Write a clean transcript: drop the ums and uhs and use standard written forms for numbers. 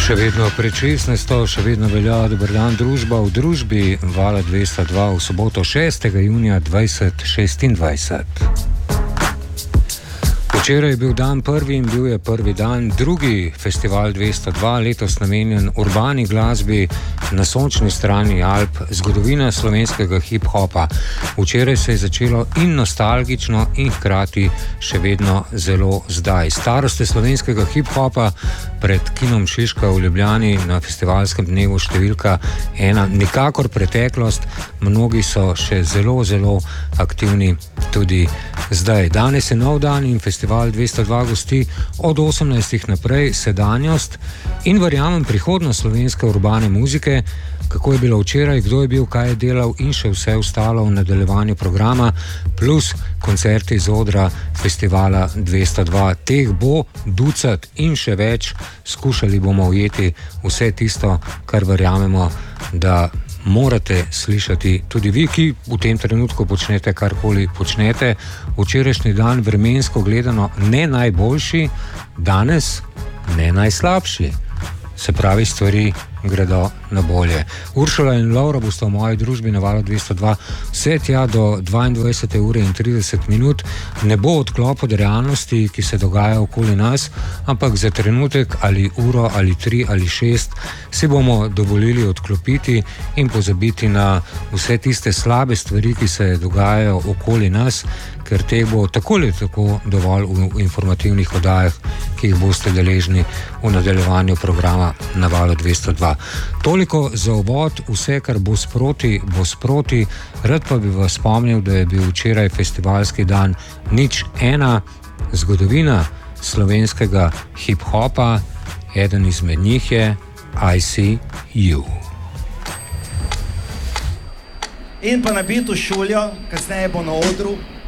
Še vedno pred 16. še vedno velja dober dan družba v družbi Vala 202 v soboto 6. junija 2026. Včeraj je bil dan prvi in bil je prvi dan drugi festival 202, letos namenjen urbani glasbi na sončni strani Alp, zgodovina slovenskega hip-hopa. Včeraj se je začelo in nostalgično in hkrati še vedno zelo zdaj. Starosti slovenskega hip-hopa pred kinom Šiška v Ljubljani na festivalskem dnevu številka 1, nikakor preteklost, mnogi so še zelo aktivni tudi zdaj. Danes je nov dan in festival 202 gosti od 18. naprej sedanjost in verjamem prihodnost slovenske urbane muzike, kako je bilo včeraj, kdo je bil, kaj je delal in še vse ostalo v nadaljevanju programa, plus koncerti z odra festivala 202. Teh bo ducat in še več, skušali bomo ujeti vse tisto, kar verjamemo, da morate slišati tudi vi, ki v tem trenutku počnete karkoli počnete. Včerajšnji dan vremensko gledano ne najboljši, danes ne najslabši. Se pravi, stvari gredo na bolje. Uršula in Laura bosta v moji družbi na Valu 202 vse tja do 22:30. Ne bo odklop od realnosti, ki se dogaja okoli nas, ampak za trenutek ali uro ali 3 ali 6 si bomo dovolili odklopiti in pozabiti na vse tiste slabe stvari, ki se dogajajo okoli nas, ker teh bo tako ali tako dovolj v informativnih oddajah, ki jih boste deležni v nadaljevanju programa na Valu 202. Toliko za uvod, vse, kar bo sproti, bo sproti. Rad pa bi vas spomnil, da je bil včeraj festivalski dan 01, zgodovina slovenskega hip-hopa, eden izmed njih je I See You. In pa na bitu Šuljo, kasneje bo na odru.